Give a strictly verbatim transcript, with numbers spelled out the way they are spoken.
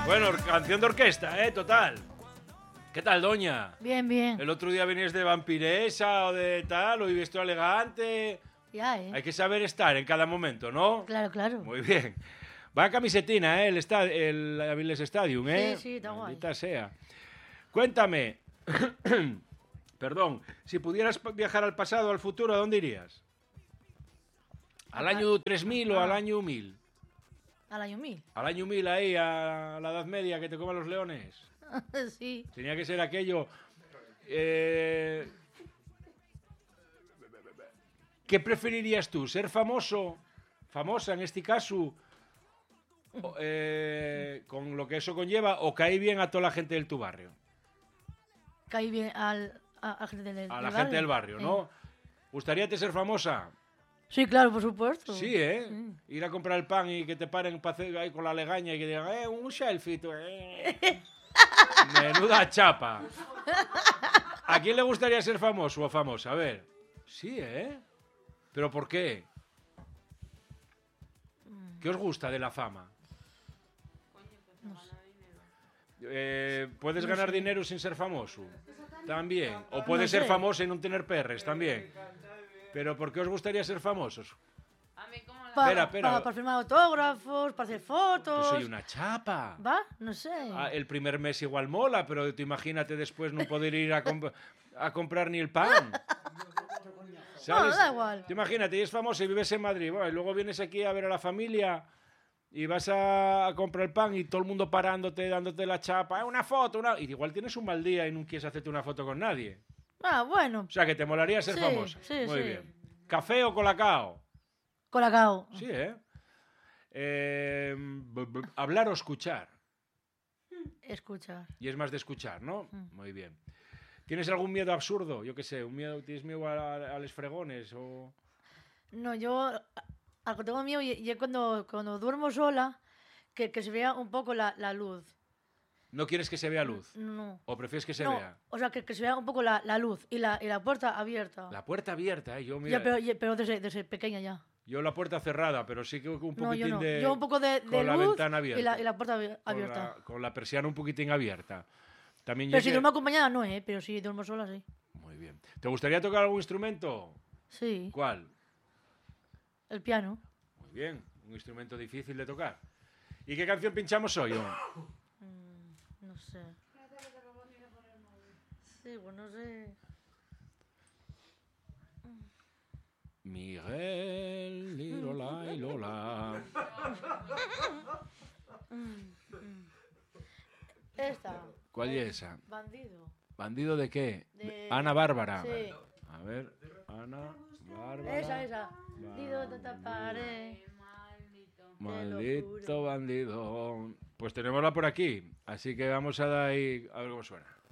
Bueno, canción de orquesta, ¿eh? Total. ¿Qué tal, doña? Bien, bien. El otro día venías de vampiresa o de tal, hoy vestido elegante. Ya, ¿eh? Hay que saber estar en cada momento, ¿no? Claro, claro. Muy bien. Va camisetina, ¿eh? El, esta el Avilés Stadium, ¿eh? Sí, sí, está guay. Maldita sea. Cuéntame. Perdón. Si pudieras viajar al pasado o al futuro, ¿a dónde irías? ¿Al año tres mil o al año mil? Al año mil. Al año mil ahí, a la Edad Media, que te coman los leones. Sí. Tenía que ser aquello... Eh... ¿Qué preferirías tú? ¿Ser famoso, famosa en este caso, o, eh, con lo que eso conlleva, o caer bien a toda la gente de tu barrio? Caí bien al, a, a gente del, A del la barrio. gente del barrio, ¿no? Sí. ¿Gustaríate ser famosa? Sí, claro, por supuesto. Sí, ¿eh? Sí. Ir a comprar el pan y que te paren pa hacer ahí con la legaña y que digan, eh, un selfie, tú, eh. Menuda chapa. ¿A quién le gustaría ser famoso o famosa? A ver. Sí, ¿eh? ¿Pero por qué? ¿Qué os gusta de la fama? No sé. Eh, ¿Puedes No ganar sé. dinero sin ser famoso? También. O puedes No ser sé. famoso y no tener perres, también. ¿Pero por qué os gustaría ser famosos? Para, Espera, espera. para, para firmar autógrafos, para hacer fotos. Yo soy una chapa. ¿Va? No sé. Ah, el primer mes igual mola, pero tú imagínate después no poder ir a, comp a comprar ni el pan. No, da igual. Tú imagínate, y es famoso y vives en Madrid, bueno, y luego vienes aquí a ver a la familia y vas a, a comprar el pan y todo el mundo parándote, dándote la chapa, "Eh, una foto, una... Y igual tienes un mal día y no quieres hacerte una foto con nadie. Ah, bueno. O sea, que te molaría ser Sí, famosa. sí, Muy sí. bien. ¿Café o colacao? Colacao. Sí, ¿eh? eh b- b- hablar o escuchar. Escuchar. Y es más de escuchar, ¿no? Mm. Muy bien. ¿Tienes algún miedo absurdo? Yo qué sé, un miedo, ¿tienes miedo a, a, a los fregones? O... No, yo algo que tengo miedo y, y es cuando, cuando duermo sola, que, que se vea un poco la, la luz. ¿No quieres que se vea luz? No. ¿O prefieres que se No, vea? o sea, que, que se vea un poco la, la luz y la, y la puerta abierta. La puerta abierta, ¿eh? Yo, mira, Ya, pero, ya- pero desde, desde pequeña ya. yo la puerta cerrada, pero sí que un poquitín No, yo no. de... Yo un poco de, de con la luz ventana abierta. y la, y la puerta abi- con abierta. la, con la persiana un poquitín abierta. También Pero llegué- si duermo acompañada no, ¿eh? Pero si duermo sola, sí. Muy bien. ¿Te gustaría tocar algún instrumento? Sí, ¿Cuál? el piano. Muy bien. Un instrumento difícil de tocar. ¿Y qué canción pinchamos hoy? Oh? Mm, no sé. Sí, pues no sé. Miguel, Lirola y Lola. Esta. ¿Cuál es esa? Bandido. ¿Bandido de qué? De- Ana Bárbara. Sí. A ver, Ana Bárbara. Esa, esa. Bandido te taparé. Maldito bandido. Pues tenémosla por aquí. Así que vamos a dar ahí a ver cómo suena.